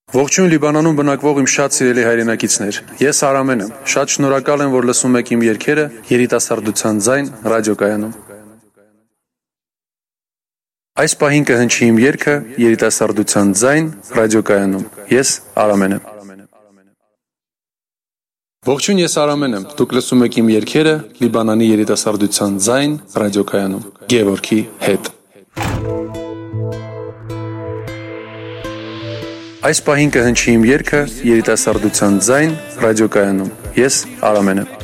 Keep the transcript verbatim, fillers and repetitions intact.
Ողջույն Լիբանանում բնակվող իմ շատ սիրելի հայրենակիցներ, ես Արամեն եմ, շատ շնորհակալ եմ, որ լսում եք իմ երգերը երիտասարդության ձայն ռադիոկայանում։ Այս պահին կհնչի իմ երգը երիտասարդության ձայն ռադիոկայանում, ես Արամեն եմ։ Ողջույն, ես Արամեն եմ, դուք լսում եք իմ երգերը Լիբանանի երիտասարդության ձայն ռադիոկայանում, Գևորգի հետ։ Այս պահին կհնչի իմ երգը երիտասարդության ձայն ռադիոկայանում, ես Արամեն եմ։